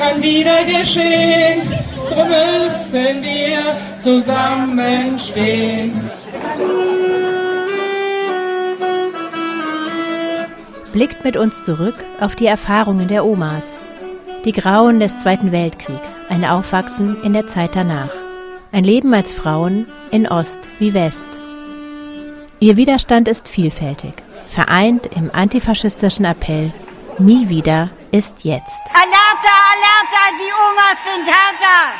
Kann wieder geschehen, drum müssen wir zusammenstehen. Blickt mit uns zurück auf die Erfahrungen der Omas. Die Grauen des Zweiten Weltkriegs, ein Aufwachsen in der Zeit danach. Ein Leben als Frauen in Ost wie West. Ihr Widerstand ist vielfältig, vereint im antifaschistischen Appell Nie wieder ist jetzt. Alerta, Alerta, die Omas sind härter!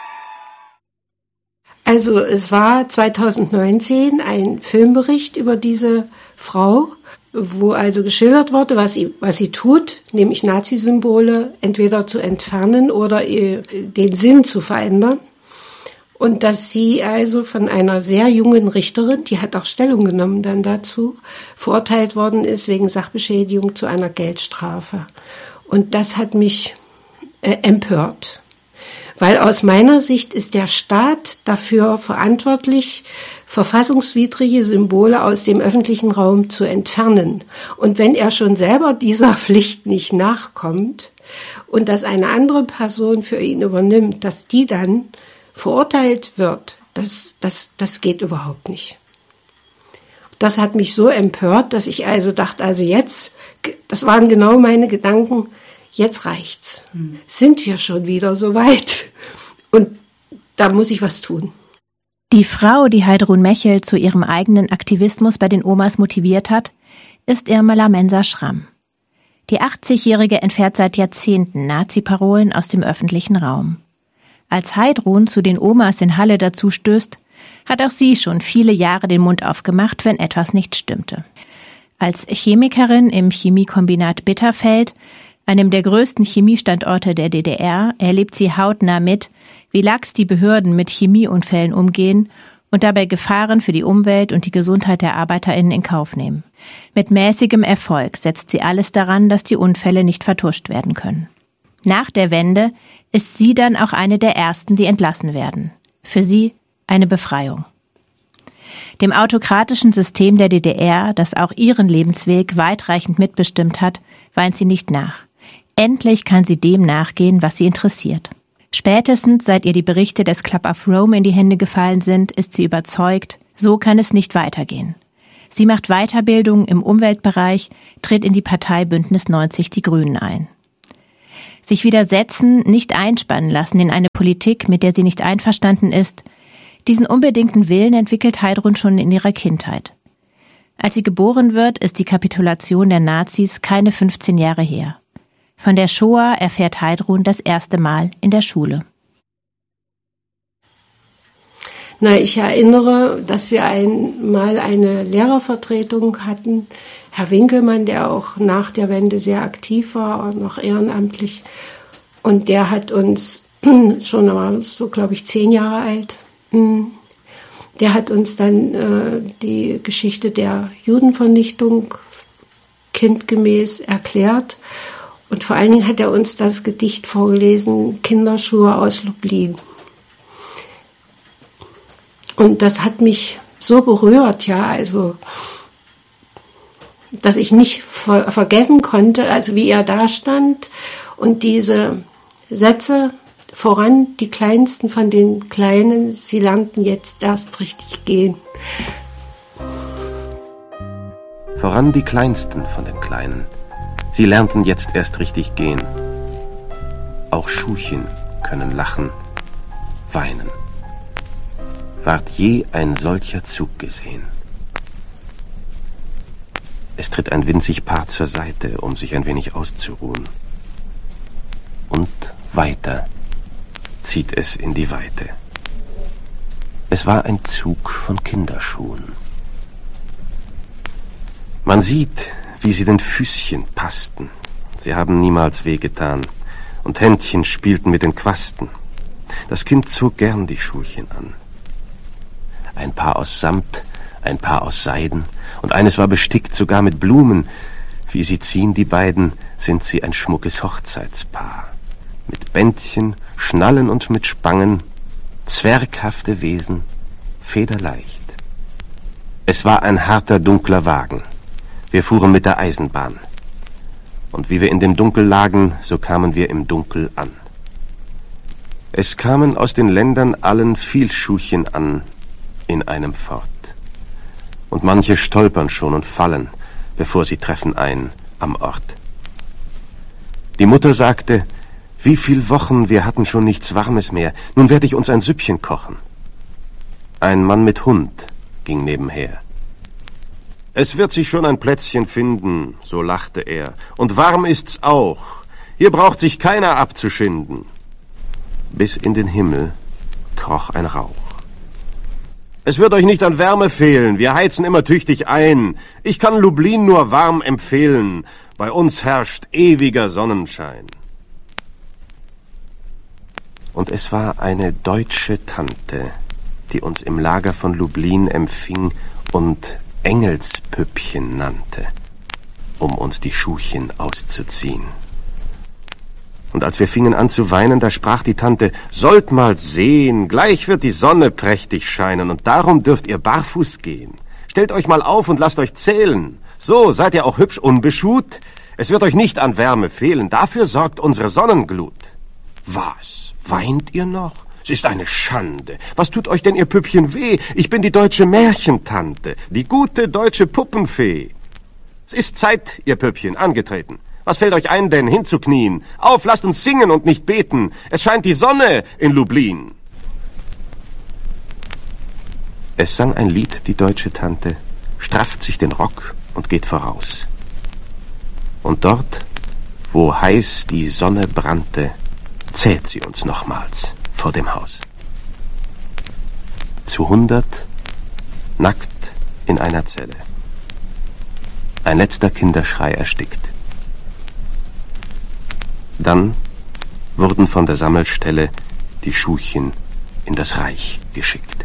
Also es war 2019 ein Filmbericht über diese Frau, wo also geschildert wurde, was sie tut, nämlich Nazi-Symbole entweder zu entfernen oder den Sinn zu verändern. Und dass sie also von einer sehr jungen Richterin, die hat auch Stellung genommen dann dazu, verurteilt worden ist wegen Sachbeschädigung zu einer Geldstrafe. Und das hat mich empört. Weil aus meiner Sicht ist der Staat dafür verantwortlich, verfassungswidrige Symbole aus dem öffentlichen Raum zu entfernen. Und wenn er schon selber dieser Pflicht nicht nachkommt und das eine andere Person für ihn übernimmt, dass die dann verurteilt wird, das geht überhaupt nicht. Das hat mich so empört, dass ich also dachte, also jetzt, das waren genau meine Gedanken, jetzt reicht's. Sind wir schon wieder so weit? Und da muss ich was tun. Die Frau, die Heidrun Mechel zu ihrem eigenen Aktivismus bei den Omas motiviert hat, ist Irmela Mensa-Schramm. Die 80-Jährige entfernt seit Jahrzehnten Nazi-Parolen aus dem öffentlichen Raum. Als Heidrun zu den Omas in Halle dazu stößt, hat auch sie schon viele Jahre den Mund aufgemacht, wenn etwas nicht stimmte. Als Chemikerin im Chemiekombinat Bitterfeld, einem der größten Chemiestandorte der DDR, erlebt sie hautnah mit, wie lax die Behörden mit Chemieunfällen umgehen und dabei Gefahren für die Umwelt und die Gesundheit der ArbeiterInnen in Kauf nehmen. Mit mäßigem Erfolg setzt sie alles daran, dass die Unfälle nicht vertuscht werden können. Nach der Wende ist sie dann auch eine der ersten, die entlassen werden. Für sie eine Befreiung. Dem autokratischen System der DDR, das auch ihren Lebensweg weitreichend mitbestimmt hat, weint sie nicht nach. Endlich kann sie dem nachgehen, was sie interessiert. Spätestens seit ihr die Berichte des Club of Rome in die Hände gefallen sind, ist sie überzeugt, so kann es nicht weitergehen. Sie macht Weiterbildung im Umweltbereich, tritt in die Partei Bündnis 90 Die Grünen ein. Sich widersetzen, nicht einspannen lassen in eine Politik, mit der sie nicht einverstanden ist, diesen unbedingten Willen entwickelt Heidrun schon in ihrer Kindheit. Als sie geboren wird, ist die Kapitulation der Nazis keine 15 Jahre her. Von der Shoah erfährt Heidrun das erste Mal in der Schule. Ich erinnere, dass wir einmal eine Lehrervertretung hatten, Herr Winkelmann, der auch nach der Wende sehr aktiv war und noch ehrenamtlich. Und der hat uns, schon war so, glaube ich, 10 Jahre alt, der hat uns dann die Geschichte der Judenvernichtung kindgemäß erklärt. Und vor allen Dingen hat er uns das Gedicht vorgelesen, Kinderschuhe aus Lublin. Und das hat mich so berührt, also, dass ich nicht vergessen konnte, also wie er da stand und diese Sätze, voran die Kleinsten von den Kleinen, sie lernten jetzt erst richtig gehen. Voran die Kleinsten von den Kleinen, sie lernten jetzt erst richtig gehen. Auch Schuhchen können lachen, weinen. Ward je ein solcher Zug gesehen? Es tritt ein winzig Paar zur Seite, um sich ein wenig auszuruhen. Und weiter zieht es in die Weite. Es war ein Zug von Kinderschuhen. Man sieht, wie sie den Füßchen passten. Sie haben niemals wehgetan, und Händchen spielten mit den Quasten. Das Kind zog gern die Schuhchen an. Ein Paar aus Samt, ein Paar aus Seiden, und eines war bestickt sogar mit Blumen. Wie sie ziehen, die beiden, sind sie ein schmuckes Hochzeitspaar. Mit Bändchen, Schnallen und mit Spangen, zwerghafte Wesen, federleicht. Es war ein harter, dunkler Wagen. Wir fuhren mit der Eisenbahn. Und wie wir in dem Dunkel lagen, so kamen wir im Dunkel an. Es kamen aus den Ländern allen viel Schuhchen an, in einem fort. Und manche stolpern schon und fallen, bevor sie treffen ein am Ort. Die Mutter sagte, wie viel Wochen wir hatten schon nichts Warmes mehr, nun werde ich uns ein Süppchen kochen. Ein Mann mit Hund ging nebenher. Es wird sich schon ein Plätzchen finden, so lachte er, und warm ist's auch. Hier braucht sich keiner abzuschinden. Bis in den Himmel kroch ein Rauch. Es wird euch nicht an Wärme fehlen, wir heizen immer tüchtig ein. Ich kann Lublin nur warm empfehlen, bei uns herrscht ewiger Sonnenschein. Und es war eine deutsche Tante, die uns im Lager von Lublin empfing und Engelspüppchen nannte, um uns die Schuhchen auszuziehen. Und als wir fingen an zu weinen, da sprach die Tante, sollt mal sehen, gleich wird die Sonne prächtig scheinen und darum dürft ihr barfuß gehen. Stellt euch mal auf und lasst euch zählen. So, seid ihr auch hübsch unbeschuht? Es wird euch nicht an Wärme fehlen, dafür sorgt unsere Sonnenglut. Was, weint ihr noch? Es ist eine Schande. Was tut euch denn ihr Püppchen weh? Ich bin die deutsche Märchentante, die gute deutsche Puppenfee. Es ist Zeit, ihr Püppchen, angetreten. Was fällt euch ein, denn hinzuknien? Auf, lasst uns singen und nicht beten. Es scheint die Sonne in Lublin. Es sang ein Lied, die deutsche Tante, strafft sich den Rock und geht voraus. Und dort, wo heiß die Sonne brannte, zählt sie uns nochmals vor dem Haus. Zu 100, nackt in einer Zelle. Ein letzter Kinderschrei erstickt. Dann wurden von der Sammelstelle die Schuhchen in das Reich geschickt.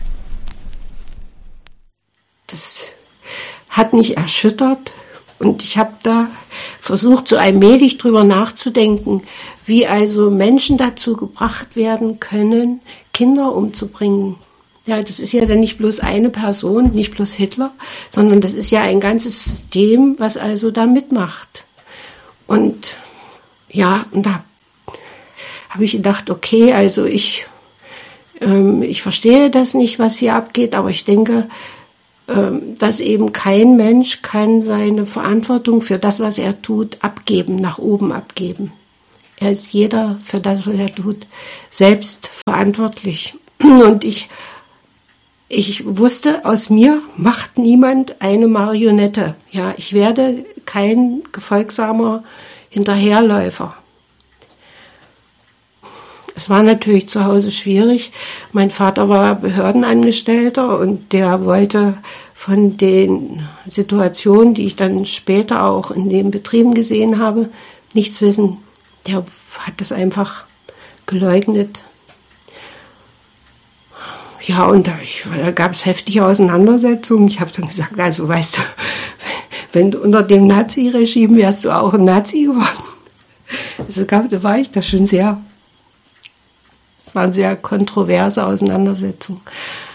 Das hat mich erschüttert und ich habe da versucht, so allmählich drüber nachzudenken, wie also Menschen dazu gebracht werden können, Kinder umzubringen. Ja, das ist ja dann nicht bloß eine Person, nicht bloß Hitler, sondern das ist ja ein ganzes System, was also da mitmacht. Und ja, und da habe ich gedacht, okay, also ich verstehe das nicht, was hier abgeht, aber ich denke, dass eben kein Mensch kann seine Verantwortung für das, was er tut, abgeben, nach oben abgeben. Er ist jeder für das, was er tut, selbst verantwortlich. Und ich wusste, aus mir macht niemand eine Marionette. Ja, ich werde kein gefolgsamer Hinterherläufer. Es war natürlich zu Hause schwierig. Mein Vater war Behördenangestellter und der wollte von den Situationen, die ich dann später auch in den Betrieben gesehen habe, nichts wissen. Der hat das einfach geleugnet. Ja, und da gab es heftige Auseinandersetzungen. Ich habe dann gesagt, also weißt du, wenn du unter dem Nazi-Regime wärst du auch ein Nazi geworden. Also da war ich da schon es waren sehr kontroverse Auseinandersetzungen.